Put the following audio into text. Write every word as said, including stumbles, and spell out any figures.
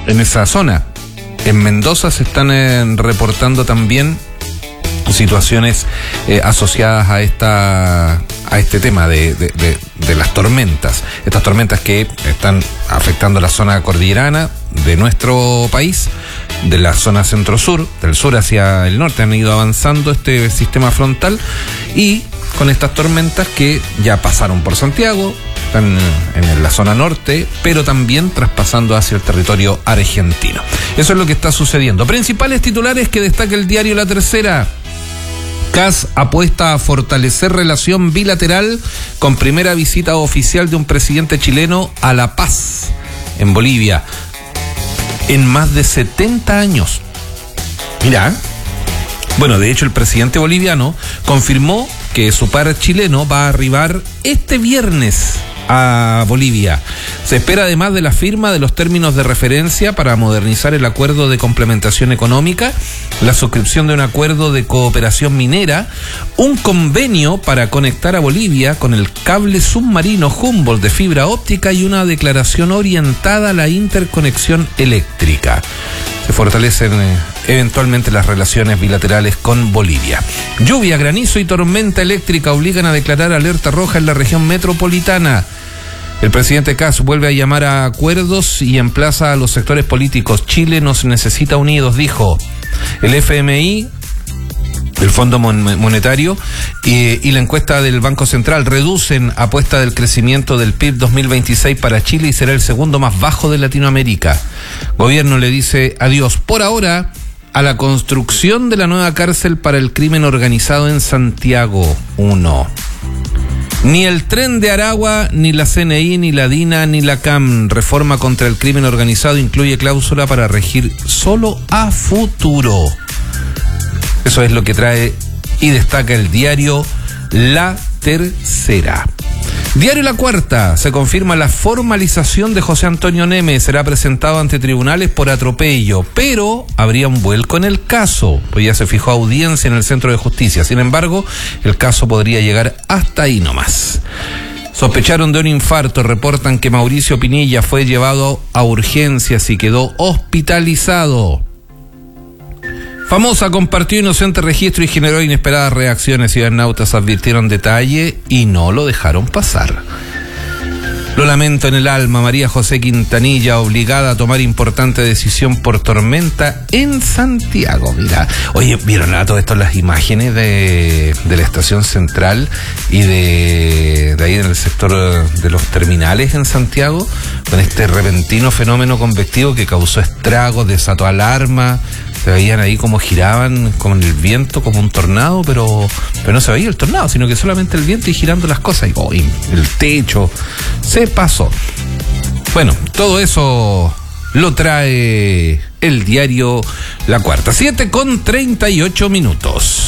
en esa zona. En Mendoza se están eh, reportando también situaciones eh, asociadas a esta a este tema de, de, de, de las tormentas. Estas tormentas que están afectando la zona cordillerana de nuestro país, de la zona centro-sur, del sur hacia el norte, han ido avanzando este sistema frontal y con estas tormentas que ya pasaron por Santiago, están en la zona norte, pero también traspasando hacia el territorio argentino. Eso es lo que está sucediendo. Principales titulares que destaca el diario La Tercera. C A S apuesta a fortalecer relación bilateral con primera visita oficial de un presidente chileno a La Paz, en Bolivia, en más de setenta años. Mira, bueno, de hecho el presidente boliviano confirmó que su par chileno va a arribar este viernes a Bolivia. Se espera además de la firma de los términos de referencia para modernizar el acuerdo de complementación económica, la suscripción de un acuerdo de cooperación minera, un convenio para conectar a Bolivia con el cable submarino Humboldt de fibra óptica y una declaración orientada a la interconexión eléctrica. Se fortalecen eh, eventualmente las relaciones bilaterales con Bolivia. Lluvia, granizo y tormenta eléctrica obligan a declarar alerta roja en la región metropolitana. El presidente C A S vuelve a llamar a acuerdos y emplaza a los sectores políticos. Chile nos necesita unidos, dijo. El F M I, el Fondo Monetario y, y la encuesta del Banco Central reducen apuesta del crecimiento del P I B dos mil veintiséis para Chile y será el segundo más bajo de Latinoamérica. Gobierno le dice adiós por ahora a la construcción de la nueva cárcel para el crimen organizado en Santiago. Uno. Ni el Tren de Aragua, ni la C N I, ni la DINA, ni la C A M. Reforma contra el crimen organizado incluye cláusula para regir solo a futuro. Eso es lo que trae y destaca el diario La Tercera. Diario La Cuarta. Se confirma la formalización de José Antonio Neme. Será presentado ante tribunales por atropello, pero habría un vuelco en el caso, pues ya se fijó audiencia en el Centro de Justicia. Sin embargo, el caso podría llegar hasta ahí nomás. Sospecharon de un infarto. Reportan que Mauricio Pinilla fue llevado a urgencias y quedó hospitalizado. Famosa compartió inocente registro y generó inesperadas reacciones. Cibernautas advirtieron detalle y no lo dejaron pasar. Lo lamento en el alma. María José Quintanilla obligada a tomar importante decisión por tormenta en Santiago. Mira, oye, ¿vieron a todo esto las imágenes de, de la estación central y de, de ahí en el sector de los terminales en Santiago? Con este repentino fenómeno convectivo que causó estragos, desató alarma. Se veían ahí como giraban con el viento, como un tornado, pero, pero no se veía el tornado, sino que solamente el viento y girando las cosas. Y oh, y el techo se pasó. Bueno, todo eso lo trae el diario La Cuarta. siete con treinta y ocho minutos.